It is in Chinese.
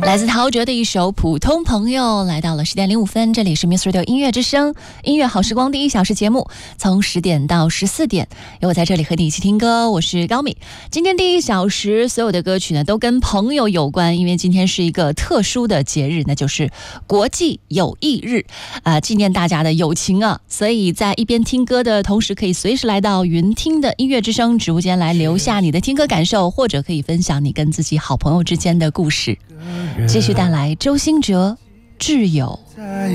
来自陶喆的一首《普通朋友》，来到了10点05分，这里是 Miss Radio 音乐之声，音乐好时光第1小时节目，从10点到14点，有我在这里和你一起听歌，我是高米。今天第1小时所有的歌曲呢都跟朋友有关，因为今天是一个特殊的节日，那就是国际友谊日，纪念大家的友情啊。所以在一边听歌的同时，可以随时来到云听的音乐之声直播间来留下你的听歌感受，或者可以分享你跟自己好朋友之间的故事。继续带来周兴哲挚友。 在